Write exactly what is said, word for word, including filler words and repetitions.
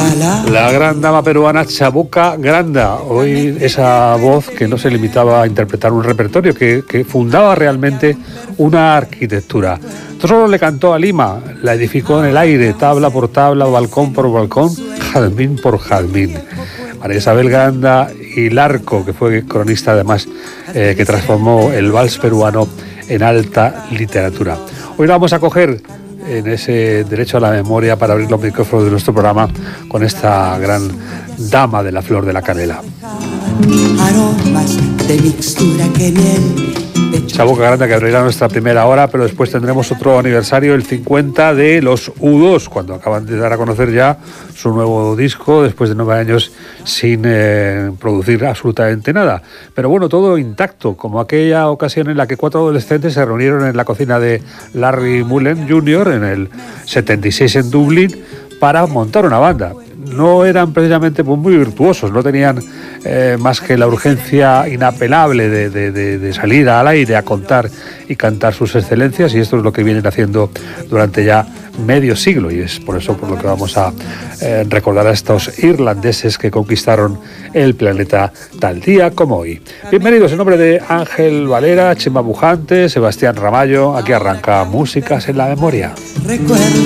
La gran dama peruana Chabuca Granda, hoy esa voz que no se limitaba a interpretar un repertorio, que, que fundaba realmente una arquitectura. No solo le cantó a Lima, la edificó en el aire, tabla por tabla, balcón por balcón, jazmín por jazmín. María Isabel Granda y Larco, que fue cronista además, eh, que transformó el vals peruano en alta literatura. Hoy la vamos a coger en ese derecho a la memoria para abrir los micrófonos de nuestro programa con esta gran dama de la flor de la canela. Aromas de mixtura que miel. Chabuca Granda, que abrirá nuestra primera hora, pero después tendremos otro aniversario, el cincuenta de los U dos, cuando acaban de dar a conocer ya su nuevo disco, después de nueve años sin eh, producir absolutamente nada. Pero bueno, todo intacto, como aquella ocasión en la que cuatro adolescentes se reunieron en la cocina de Larry Mullen junior en el setenta y seis en Dublín para montar una banda. No eran precisamente pues, muy virtuosos, no tenían eh, más que la urgencia inapelable de, de, de, de salir al aire a contar y cantar sus excelencias, y esto es lo que vienen haciendo durante ya medio siglo, y es por eso por lo que vamos a eh, recordar a estos irlandeses que conquistaron el planeta tal día como hoy. Bienvenidos en nombre de Ángel Valera, Chema Bujante, Sebastián Ramallo. Aquí arranca Músicas en la Memoria. Recuerdo